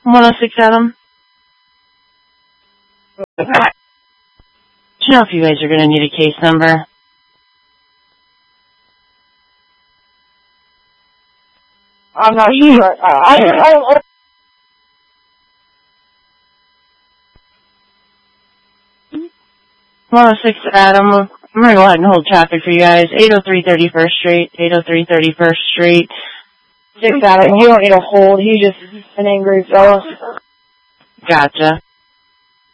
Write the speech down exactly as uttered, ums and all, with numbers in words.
one oh six Adam. Do you know if you guys are going to need a case number? I'm not sure. I, I, I, one oh six Adam. I'm going to go ahead and hold traffic for you guys. eight oh three thirty-first Street. eight oh three thirty-first Street. six Adam, you don't need to hold. He's just an angry fellow. Gotcha.